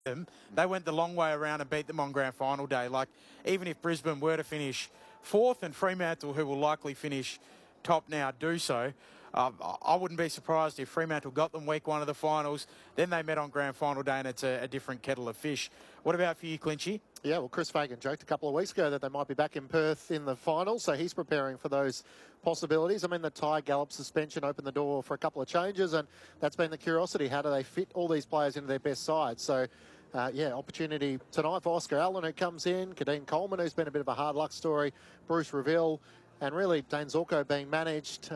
them, they went the long way around and beat them on grand final day. Like, even if Brisbane were to finish fourth and Fremantle, who will likely finish top now, do so, I wouldn't be surprised if Fremantle got them week one of the finals, then they met on grand final day and it's a different kettle of fish. What about for you, Clinchy? Yeah, well, Chris Fagan joked a couple of weeks ago that they might be back in Perth in the finals, so he's preparing for those possibilities. I mean, the Ty Gallup suspension opened the door for a couple of changes, and that's been the curiosity. How do they fit all these players into their best side? So, yeah, opportunity tonight for Oscar Allen, who comes in, Kadeen Coleman, who's been a bit of a hard luck story, Bruce Reville, and really Dane Zorko being managed.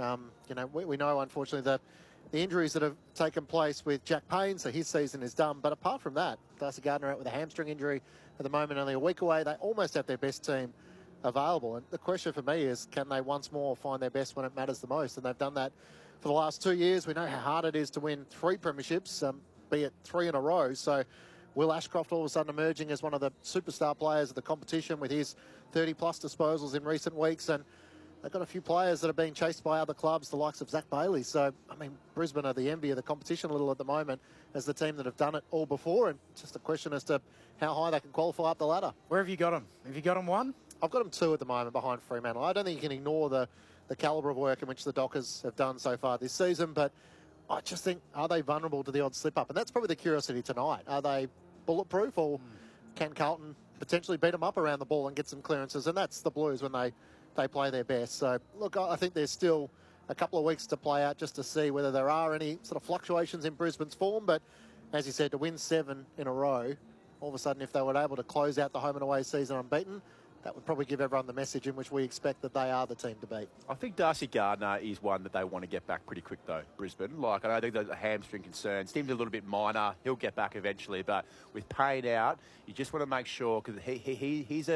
We know, unfortunately, that the injuries that have taken place with Jack Payne, so his season is done. But apart from that, Darcy Gardner out with a hamstring injury at the moment, only a week away. They almost have their best team available. And the question for me is, can they once more find their best when it matters the most? And they've done that for the last 2 years. We know how hard it is to win 3 premierships, be it 3 in a row. So Will Ashcroft all of a sudden emerging as one of the superstar players of the competition with his 30-plus disposals in recent weeks. And they've got a few players that are being chased by other clubs, the likes of Zach Bailey. So, I mean, Brisbane are the envy of the competition a little at the moment as the team that have done it all before. And just a question as to how high they can qualify up the ladder. Where have you got them? Have you got them 1? I've got them 2 at the moment behind Fremantle. I don't think you can ignore the calibre of work in which the Dockers have done so far this season. But I just think, are they vulnerable to the odd slip-up? And that's probably the curiosity tonight. Are they bulletproof, or can Carlton potentially beat them up around the ball and get some clearances? And that's the Blues when they play their best. So, look, I think there's still a couple of weeks to play out just to see whether there are any sort of fluctuations in Brisbane's form. But as you said, to win 7 in a row, all of a sudden, if they were able to close out the home and away season unbeaten, that would probably give everyone the message in which we expect that they are the team to beat. I think Darcy Gardner is one that they want to get back pretty quick, though, Brisbane. Like, I don't think the hamstring concern seems a little bit minor. He'll get back eventually, but with Payne out, you just want to make sure, because he's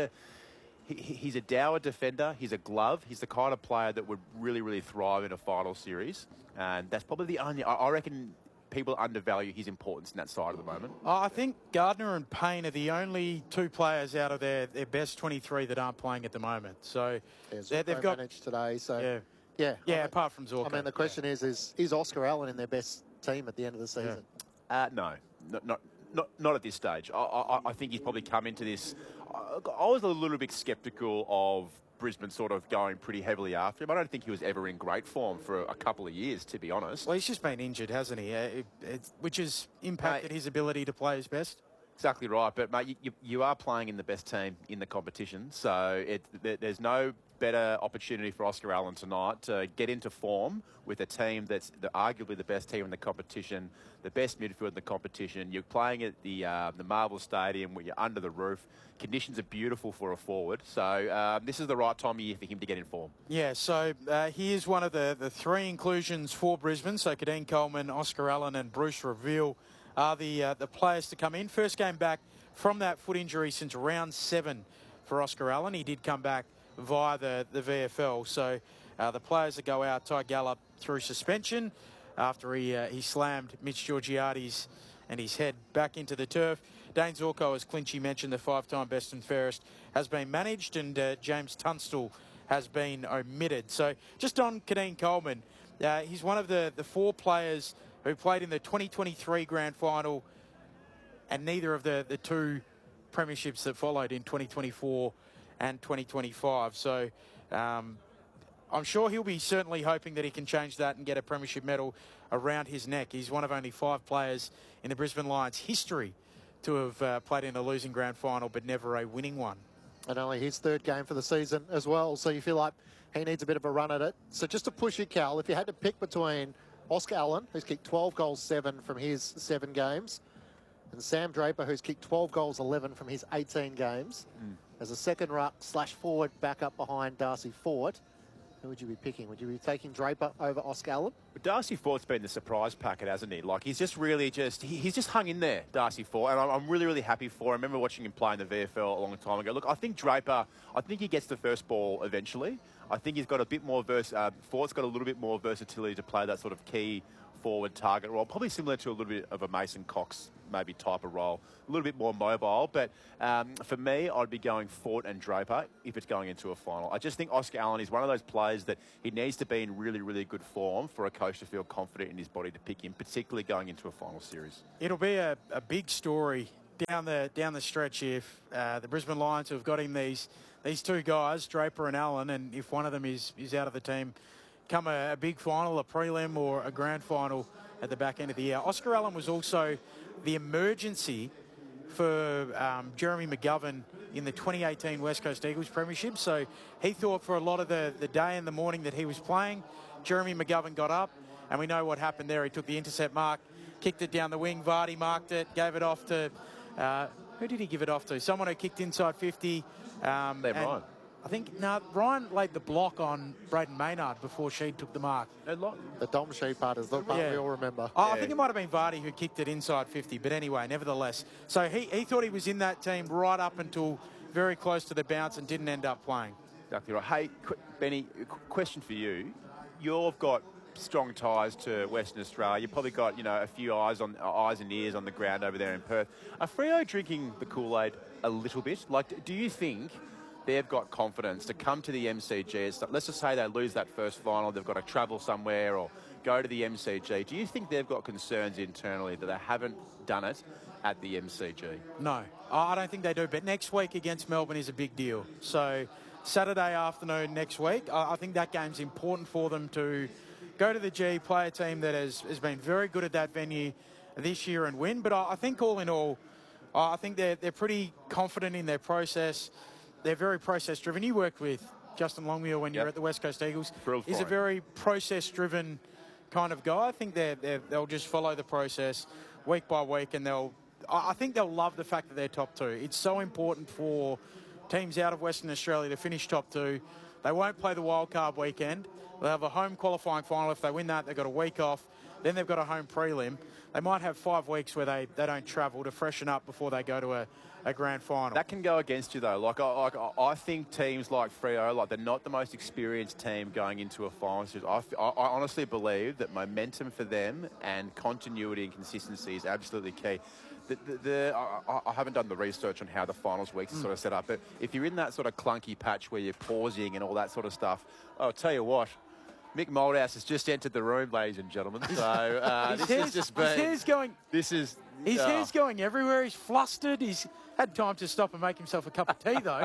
a dour defender. He's a glove. He's the kind of player that would really, really thrive in a final series. And that's probably the only... I reckon people undervalue his importance in that side at the moment. I think Gardner and Payne are the only 2 players out of their best 23 that aren't playing at the moment. So they've got managed today. So yeah. Apart from Zorko. I mean, the question is Oscar Allen in their best team at the end of the season? No, not at this stage. I think he's probably come into this. I was a little bit sceptical of Brisbane sort of going pretty heavily after him. I don't think he was ever in great form for a couple of years, to be honest. Well, he's just been injured, hasn't he? Which has impacted his ability to play his best. Exactly right. But, mate, you are playing in the best team in the competition. So there's no better opportunity for Oscar Allen tonight to get into form with a team that's arguably the best team in the competition, the best midfield in the competition. You're playing at the Marvel Stadium where you're under the roof. Conditions are beautiful for a forward. So this is the right time of year for him to get in form. Yeah, so he is one of the 3 inclusions for Brisbane. So Kadeen Coleman, Oscar Allen and Bruce Reville are the players to come in. First game back from that foot injury since round 7 for Oscar Allen. He did come back via the VFL. So the players that go out, Ty Gallup through suspension after he slammed Mitch Georgiades and his head back into the turf. Dane Zorko, as Clinchy mentioned, the 5-time best and fairest, has been managed, and James Tunstall has been omitted. So just on Kadeen Coleman, he's one of the 4 players who played in the 2023 grand final and neither of the 2 premierships that followed in 2024 and 2025. So I'm sure he'll be certainly hoping that he can change that and get a premiership medal around his neck. He's one of only 5 players in the Brisbane Lions history to have played in a losing grand final but never a winning one. And only his 3rd game for the season as well. So you feel like he needs a bit of a run at it. So just to push you, Cal, if you had to pick between Oscar Allen, who's kicked 12 goals, 7 from his 7 games, and Sam Draper, who's kicked 12 goals, 11 from his 18 games, as a second ruck / forward backup behind Darcy Fort, who would you be picking? Would you be taking Draper over Oscar Allen? But Darcy Fort's been the surprise packet, hasn't he? Like, he's just really he's just hung in there, Darcy Fort, and I'm really, really happy for him. I remember watching him play in the VFL a long time ago. Look, I think Draper, he gets the first ball eventually. I think he's got a bit more Fort's got a little bit more versatility to play that sort of key forward target role, probably similar to a little bit of a Mason Cox maybe type of role, a little bit more mobile. But for me, I'd be going Fort and Draper if it's going into a final. I just think Oscar Allen is one of those players that he needs to be in really, really good form for a coach to feel confident in his body to pick him, particularly going into a final series. It'll be a big story down the stretch, if the Brisbane Lions have got him these two guys, Draper and Allen, and if one of them is out of the team, come a big final, a prelim or a grand final at the back end of the year. Oscar Allen was also the emergency for Jeremy McGovern in the 2018 West Coast Eagles Premiership. So he thought for a lot of the day and the morning that he was playing, Jeremy McGovern got up, and we know what happened there. He took the intercept mark, kicked it down the wing, Vardy marked it, gave it off to... who did he give it off to? Someone who kicked inside 50. Ryan. I think, Ryan laid the block on Braden Maynard before Sheed took the mark. The Dom Sheed part is the part we all remember. I think it might have been Vardy who kicked it inside 50, but anyway, nevertheless. So he thought he was in that team right up until very close to the bounce and didn't end up playing. Exactly right. Hey, Benny, question for you. You've got strong ties to Western Australia. You've probably got, a few eyes and ears on the ground over there in Perth. Are Freo drinking the Kool-Aid a little bit? Like, do you think they've got confidence to come to the MCG? Let's just say they lose that first final, they've got to travel somewhere or go to the MCG. Do you think they've got concerns internally that they haven't done it at the MCG? No, I don't think they do. But next week against Melbourne is a big deal. So Saturday afternoon next week, I think that game's important for them to go to the G, play a team that has been very good at that venue this year and win. But I think all in all, I think they're pretty confident in their process. They're very process-driven. You worked with Justin Longmuir when you were at the West Coast Eagles. He's a very process-driven kind of guy. I think they'll just follow the process week by week, and I think they'll love the fact that they're top two. It's so important for teams out of Western Australia to finish top two. They won't play the wildcard weekend. They'll have a home qualifying final. If they win that, they've got a week off. Then they've got a home prelim. They might have 5 weeks where they don't travel to freshen up before they go to a grand final. That can go against you, though. I think teams like Freo, they're not the most experienced team going into a final. I honestly believe that momentum for them and continuity and consistency is absolutely key. I haven't done the research on how the finals weeks are sort of set up, but if you're in that sort of clunky patch where you're pausing and all that sort of stuff, I'll tell you what, Mick Moldhouse has just entered the room, ladies and gentlemen. So this has just been... His hair's going everywhere. He's flustered. He's had time to stop and make himself a cup of tea, though.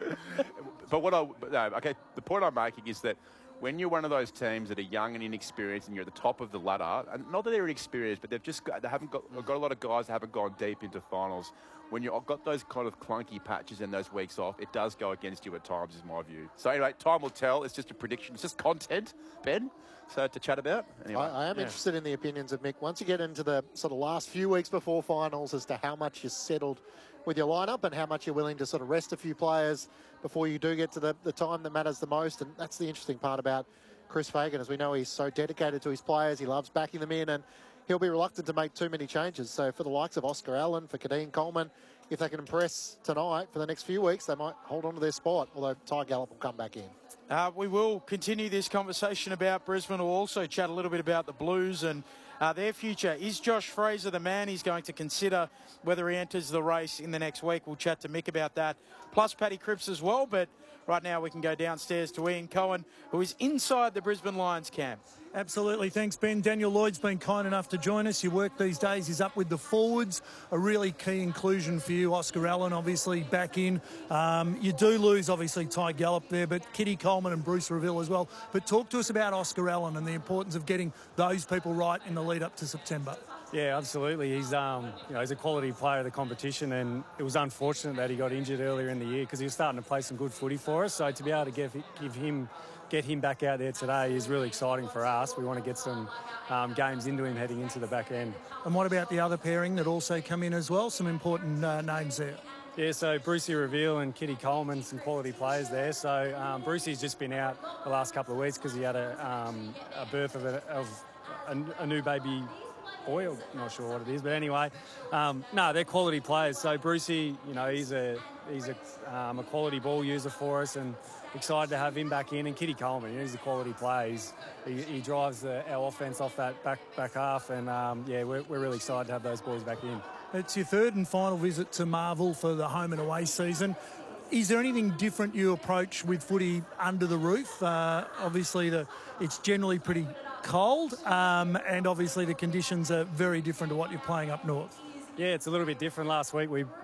The point I'm making is that when you're one of those teams that are young and inexperienced and you're at the top of the ladder, and not that they're inexperienced, but they haven't got a lot of guys that haven't gone deep into finals. When you've got those kind of clunky patches and those weeks off, it does go against you at times, is my view. So anyway, time will tell. It's just a prediction. It's just content, Ben, so to chat about. Anyway. I am interested in the opinions of Mick. Once you get into the sort of last few weeks before finals as to how much you're settled with your lineup and how much you're willing to sort of rest a few players before you do get to the time that matters the most. And that's the interesting part about Chris Fagan. As we know, he's so dedicated to his players. He loves backing them in, and he'll be reluctant to make too many changes. So for the likes of Oscar Allen, for Kadeem Coleman, if they can impress tonight for the next few weeks, they might hold on to their spot, although Ty Gallop will come back in. We will continue this conversation about Brisbane. We'll also chat a little bit about the Blues and their future. Is Josh Fraser the man? He's going to consider whether he enters the race in the next week. We'll chat to Mick about that, plus Paddy Cripps as well. But right now we can go downstairs to Ian Cohen, who is inside the Brisbane Lions camp. Absolutely. Thanks, Ben. Daniel Lloyd's been kind enough to join us. Your work these days is up with the forwards. A really key inclusion for you. Oscar Allen, obviously, back in. You do lose, obviously, Ty Gallop there, but Kitty Coleman and Bruce Reville as well. But talk to us about Oscar Allen and the importance of getting those people right in the lead up to September. Yeah, absolutely. He's he's a quality player of the competition, and it was unfortunate that he got injured earlier in the year because he was starting to play some good footy for us. So to be able to get him back out there today is really exciting for us. We want to get some games into him heading into the back end. And what about the other pairing that also come in as well? Some important names there. Yeah, so Brucey Reville and Kitty Coleman, some quality players there. So Brucey's just been out the last couple of weeks because he had a birth of a new baby boy. I'm not sure what it is, but anyway, no, they're quality players. So Brucey, he's a quality ball user for us, and excited to have him back in. And Kitty Coleman, he's a quality player. He drives our offence off that back half, and we're really excited to have those boys back in. It's your third and final visit to Marvel for the home and away season. Is there anything different you approach with footy under the roof? Obviously, it's generally pretty cold, and obviously the conditions are very different to what you're playing up north. Yeah, it's a little bit different. Last week we